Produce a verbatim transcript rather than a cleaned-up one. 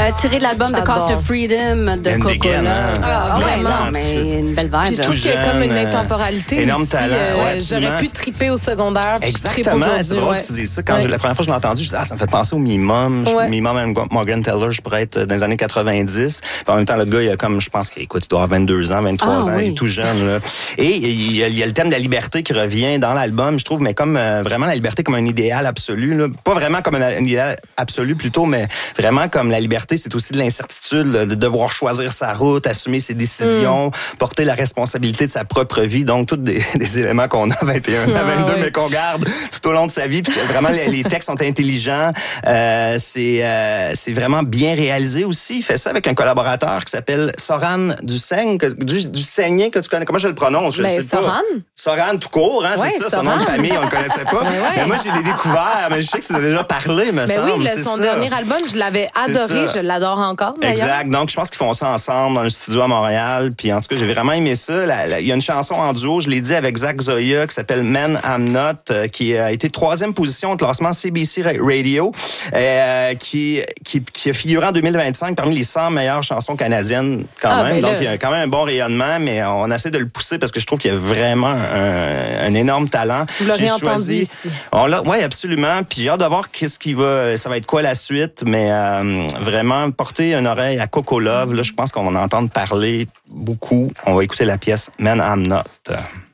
Euh, tiré de l'album The Cost of Freedom de Coco Love. Ah, ouais, vraiment. non, mais une belle vibe. Puis je trouve qu'il y a comme une intemporalité énorme aussi. talent. Euh, Ouais, j'aurais pu triper au secondaire. Exactement, c'est drôle ouais. que tu dises ça. Quand ouais. je, la première fois que je l'ai entendu, je disais, ah, ça me fait penser au Minimum. Ouais. Minimum Morgan Taylor, je pourrais être dans les années quatre-vingt-dix. Puis en même temps, le gars, il a comme, je pense qu'il écoute, il doit avoir vingt-deux ans, vingt-trois ah, ans, oui. il est tout jeune. Là. Et il y, a, il y a le thème de la liberté qui revient dans l'album, je trouve, mais comme euh, vraiment la liberté comme un idéal absolu. Là. Pas vraiment comme un, un idéal absolu plutôt, mais vraiment comme la liberté, c'est aussi de l'incertitude, là, de devoir choisir sa route, assumer ses décisions, mm. porter la responsabilité de sa propre vie. Donc, tous des, des éléments qu'on a à vingt et un, à vingt-deux, ah, oui. mais qu'on garde tout au long de sa vie. Puis vraiment, les, les textes sont intelligents. Euh, c'est, euh, c'est vraiment bien réalisé aussi. Il fait ça avec un collaborateur qui s'appelle Soran Dusseigne, que, du, du Saigné, que tu connais. Comment je le prononce? Je ben, sais Soran? pas. Soran tout court, hein, ouais, c'est ça. Soran. Son nom de famille, on le connaissait pas. ben ouais. Mais moi, je l'ai découvert, mais je sais que tu en as déjà parlé, me ben semble. Oui, le, c'est son ça. dernier album, je l'avais adoré. Je l'adore encore, d'ailleurs. Exact. Donc, je pense qu'ils font ça ensemble dans le studio à Montréal. Puis, en tout cas, j'ai vraiment aimé ça. La, la, il y a une chanson en duo, je l'ai dit, avec Zach Zoya, qui s'appelle Man I'm Not, euh, qui a été troisième position au classement C B C Radio, euh, qui, qui, qui a figuré en deux mille vingt-cinq parmi les cent meilleures chansons canadiennes, quand ah, même. Ben Donc, là. il y a quand même un bon rayonnement, mais on essaie de le pousser parce que je trouve qu'il y a vraiment un, un énorme talent. Vous l'aurez j'ai entendu choisi, ici. On l'a, oui, absolument. Puis j'ai hâte de voir qu'est-ce qui va, ça va être quoi la suite, mais euh, vraiment porter une oreille à Coco Love. Là, je pense qu'on va en entendre parler beaucoup. On va écouter la pièce Man I'm Not.